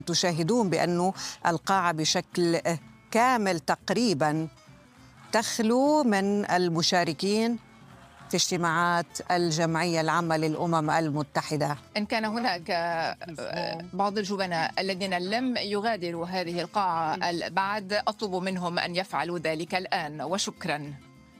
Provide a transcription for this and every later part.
تشاهدون بأن القاعة بشكل كامل تقريبا تخلو من المشاركين في اجتماعات الجمعية العامة للأمم المتحدة. إن كان هناك بعض الجبناء الذين لم يغادروا هذه القاعة بعد، أطلب منهم أن يفعلوا ذلك الآن، وشكرا.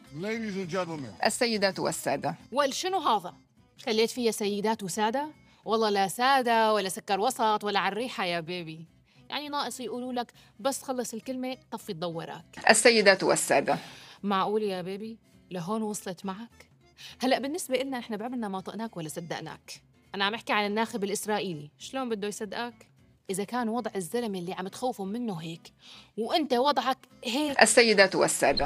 السيدات والسادة. شنو هذا؟ خليت فيها سيدات وسادة؟ والله لا سادة ولا سكر وسط ولا على الريحة يا بيبي. يعني ناقص يقولوا لك بس تخلص الكلمة طفي الضو وراك. السيدات والسادة. معقول يا بيبي؟ لهون وصلت معك؟ هلأ بالنسبة لنا إحنا بعمرنا ما طقناك ولا صدقناك. أنا عم أحكي عن الناخب الإسرائيلي، شلون بده يصدقك؟ إذا كان وضع الزلمة اللي عم تخوفوا منه هيك وأنت وضعك هيك. السيدات والسادة.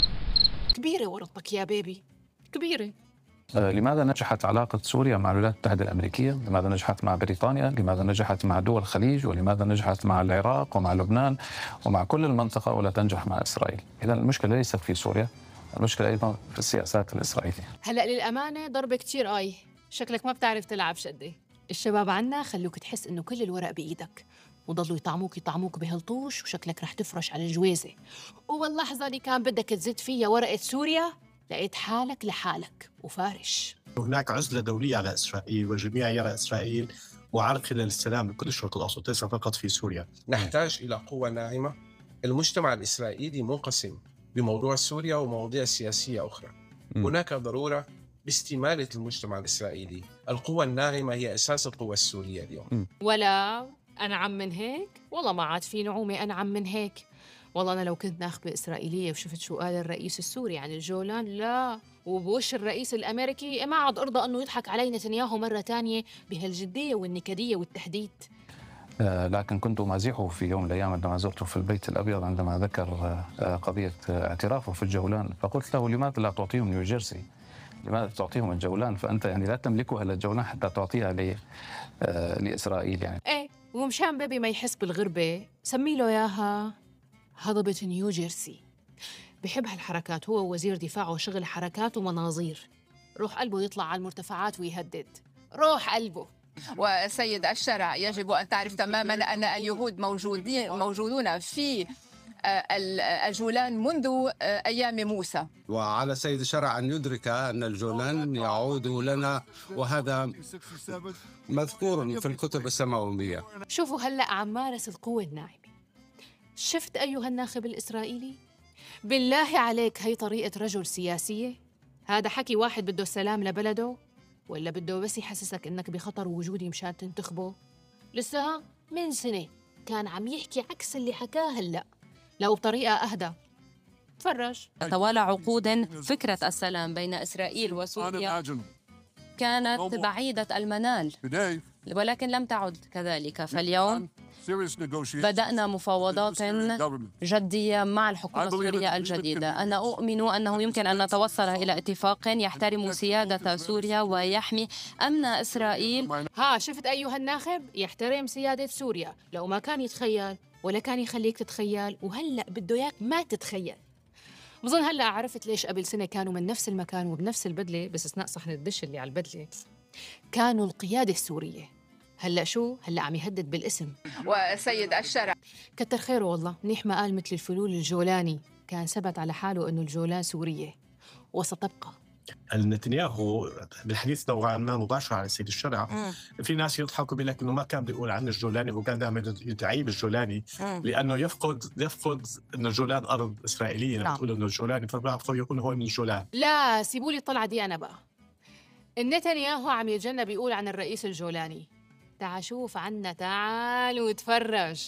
كبيرة ورطتك يا بيبي، كبيرة. لماذا نجحت علاقة سوريا مع الولايات المتحدة الأمريكية؟ لماذا نجحت مع بريطانيا؟ لماذا نجحت مع دول الخليج؟ ولماذا نجحت مع العراق ومع لبنان ومع كل المنطقة ولا تنجح مع إسرائيل؟ إذا المشكلة ليست في سوريا، المشكلة أيضا في السياسات الإسرائيلية. هلأ للأمانة ضربة كتير شكلك ما بتعرف تلعب شدة. الشباب عنا خلوك تحس إنه كل الورق بإيدك وضلوا يطعموك بهالطوش، وشكلك رح تفرش على الجويزة. واللحظة اللي كان بدك تزد فيها ورقة سوريا لقيت حالك لحالك وفارش. هناك عزلة دولية على إسرائيل، والجميع يرى إسرائيل معرقلة للسلام لكل الشرق الأوسط، ليس فقط في سوريا. نحتاج إلى قوة ناعمة. المجتمع الإسرائيلي منقسم بموضوع سوريا ومواضيع سياسية أخرى. هناك ضرورة باستمالة المجتمع الإسرائيلي. القوة الناعمة هي أساس القوة السورية اليوم. ولا أنعم من هيك؟ والله ما عاد في نعومة أنعم من هيك. والله أنا لو كنت ناخبة إسرائيلية وشفت شو قال الرئيس السوري عن الجولان، لا، وبوش الرئيس الأمريكي، ما عاد أرضى أنه يضحك علي نتنياهو مرة تانية بهالجدية والنكدية والتحديد. لكن كنت أمازحه في يوم من الأيام عندما زرته في البيت الأبيض، عندما ذكر قضية اعترافه في الجولان، فقلت له: لماذا لا تعطيهم نيوجيرسي؟ لماذا تعطيهم الجولان؟ فأنت يعني لا تملكها إلا الجولان حتى تعطيها لإسرائيل يعني. إيه، ومشان بيبي ما يحس بالغربة سمي له إياها هضبة نيوجيرسي. بحب هالحركات، هو وزير دفاعه شغل حركات ومناظير. روح قلبه يطلع على المرتفعات ويهدد، روح قلبه. وسيد الشرع، يجب أن تعرف تماماً أن اليهود موجودون في الجولان منذ أيام موسى. وعلى سيد الشرع أن يدرك أن الجولان يعود لنا، وهذا مذكور في الكتب السماوية. شوفوا هلأ عم مارس القوة الناعمة. شفت أيها الناخب الإسرائيلي؟ بالله عليك، هي طريقة رجل سياسية؟ هذا حكي واحد بده السلام لبلده، ولا بده بس يحسسك إنك بخطر وجودي مشان تنتخبه؟ لسه من سنة كان عم يحكي عكس اللي حكاه هلأ، لو بطريقة أهدى. تفرج. طوال عقود فكرة السلام بين إسرائيل وسوريا كانت بعيدة المنال، ولكن لم تعد كذلك. فاليوم بدأنا مفاوضات جدية مع الحكومة السورية الجديدة. أنا أؤمن أنه يمكن أن نتوصل إلى اتفاق يحترم سيادة سوريا ويحمي أمن إسرائيل. شفت أيها الناخب؟ يحترم سيادة سوريا، لو ما كان يتخيل ولا كان يخليك تتخيل، وهلأ بده إياك ما تتخيل. بظن هلأ عرفت ليش قبل سنة كانوا من نفس المكان وبنفس البدلة، بس استثناء صحن الدش اللي على البدلة، كانوا القيادة السورية. هلأ شو؟ هلأ عم يهدد بالاسم. وسيد الشرع، كتر خيره والله، منيح ما قال مثل الفلول الجولاني، كان ثبت على حاله إنه الجولان سورية وستبقى. نتنياهو بالحديث نوعا ما مباشر على سيد الشرع. في ناس يضحكوا بيقول لك انه ما كان بيقول عن الجولاني، وكان دائما يدعي بالجولاني لانه يفقد انه الجولان ارض اسرائيليه. لما تقول انه الجولاني فبعرفوا يكون هو من الجولان. لا سيبوا لي الطلعه دي انا بقى. النتنياهو عم يتجنب يقول عن الرئيس الجولاني. تعال شوف عنا، تعال وتفرج.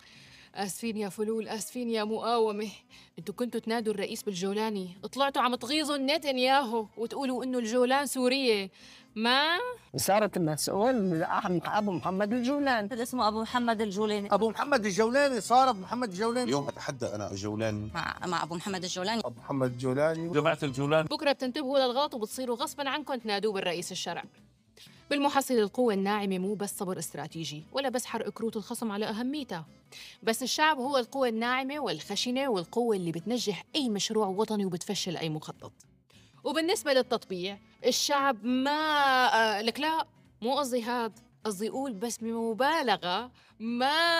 اسفين يا فلول، اسفين يا مقاومه، انتوا كنتوا تنادوا الرئيس بالجولاني، طلعتوا عم تغيظوا نتنياهو وتقولوا انه الجولان سوريه. ما صارت المسؤول ابو محمد الجولاني، اسمه ابو محمد الجولاني. ابو محمد الجولاني صار ابو محمد الجولاني. اليوم اتحدى انا الجولاني مع ابو محمد الجولاني. ابو محمد الجولاني جماعة الجولان. بكره بتنتبهوا للغلط وبتصيروا غصبا عنكم تنادوه بالرئيس الشرع. بالمحصل القوة الناعمة مو بس صبر استراتيجي ولا بس حرق كروت الخصم على أهميتها، بس الشعب هو القوة الناعمة والخشنة والقوة اللي بتنجح أي مشروع وطني وبتفشل أي مخطط. وبالنسبة للتطبيع، الشعب ما لك لا، مو قصدي هاد، قصدي أقول بس بمبالغة ما